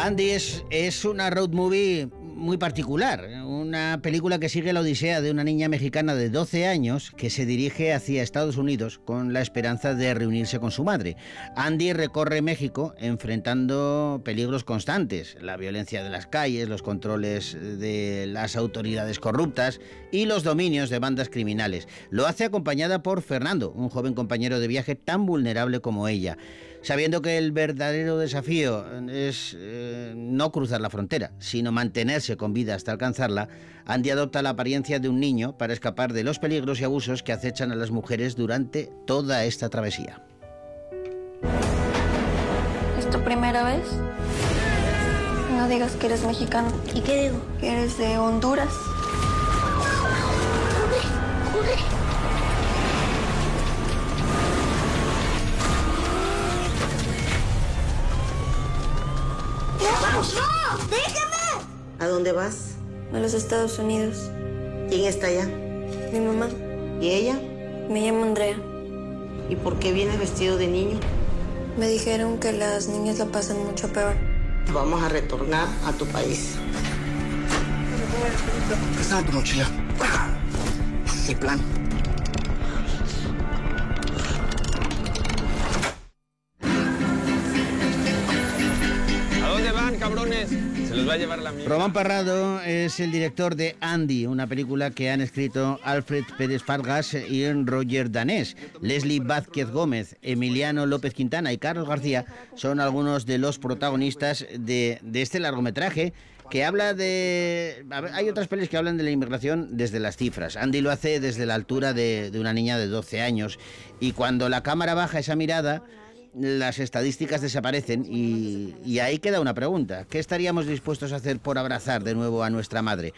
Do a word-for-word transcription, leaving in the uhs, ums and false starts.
Andy es, es una road movie muy particular, una película que sigue la odisea de una niña mexicana de doce años que se dirige hacia Estados Unidos con la esperanza de reunirse con su madre. Andy recorre México enfrentando peligros constantes, la violencia de las calles, los controles de las autoridades corruptas y los dominios de bandas criminales. Lo hace acompañada por Fernando, un joven compañero de viaje tan vulnerable como ella. Sabiendo que el verdadero desafío es eh, no cruzar la frontera, sino mantenerse con vida hasta alcanzarla, Andy adopta la apariencia de un niño para escapar de los peligros y abusos que acechan a las mujeres durante toda esta travesía. ¿Es tu primera vez? No digas que eres mexicano. ¿Y qué digo? Que eres de Honduras. ¡Corre! ¡Corre! ¡Vamos! ¡No! ¡Déjame! ¿A dónde vas? A los Estados Unidos. ¿Quién está allá? Mi mamá. ¿Y ella? Me llamo Andrea. ¿Y por qué vienes vestido de niño? Me dijeron que las niñas la pasan mucho peor. Te vamos a retornar a tu país. ¿Qué está en tu mochila? El plan. ¿A dónde van, cabrones? Se los va a llevar la mierda. Román Parrado es el director de Andy, una película que han escrito Alfred Pérez Fargas y Roger Danés. Leslie Vázquez Gómez, Emiliano López Quintana y Carlos García son algunos de los protagonistas de, de este largometraje que habla de... Hay otras pelis que hablan de la inmigración desde las cifras. Andy lo hace desde la altura de, de una niña de doce años y cuando la cámara baja esa mirada, las estadísticas desaparecen y, y ahí queda una pregunta. ¿Qué estaríamos dispuestos a hacer por abrazar de nuevo a nuestra madre?